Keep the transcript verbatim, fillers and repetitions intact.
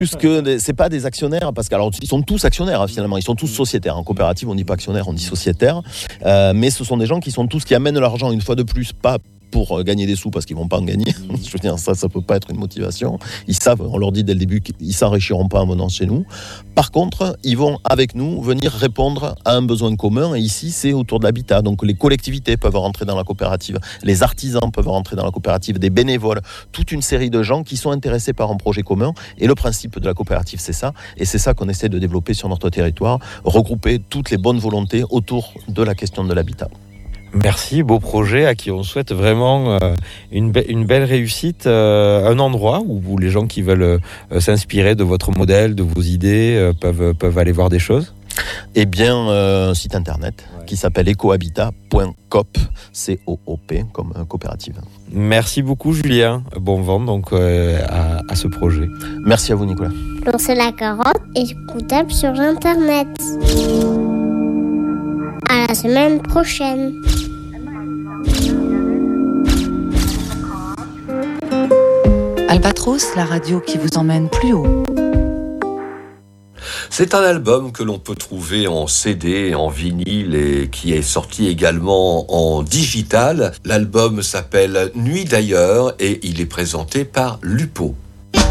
Plus que des, c'est pas des actionnaires, parce qu'alors ils sont tous actionnaires hein, finalement, ils sont tous sociétaires. En coopérative, on dit pas actionnaire, on dit sociétaire. Euh, mais ce sont des gens qui sont tous qui amènent l'argent une fois de plus, pas pour gagner des sous parce qu'ils vont pas en gagner. Je veux dire, ça, ça peut pas être une motivation. Ils savent, on leur dit dès le début qu'ils s'enrichiront pas en venant chez nous. Par contre, ils vont avec nous venir répondre à un besoin commun. Et ici, c'est autour de l'habitat. Donc les collectivités peuvent rentrer dans la coopérative, les artisans peuvent rentrer dans la coopérative, des bénévoles, toute une série de gens qui sont intéressés par un projet commun. Et le principe de la coopérative, c'est ça. Et c'est ça qu'on essaie de développer sur notre territoire, regrouper toutes les bonnes volontés autour de la question de l'habitat. Merci, beau projet à qui on souhaite vraiment euh, une, be- une belle réussite, euh, un endroit où, où les gens qui veulent euh, s'inspirer de votre modèle, de vos idées, euh, peuvent, peuvent aller voir des choses. Eh bien, euh, un site internet ouais. qui s'appelle ecohabitat point coop, C O O P, comme euh, coopérative. Merci beaucoup, Julien. Bon vent donc euh, à, à ce projet. Merci à vous, Nicolas. Lancer la carotte écoutable sur internet. À la semaine prochaine. Albatros, la radio qui vous emmène plus haut. C'est un album que l'on peut trouver en C D, en vinyle et qui est sorti également en digital. L'album s'appelle Nuit d'ailleurs et il est présenté par Lupo.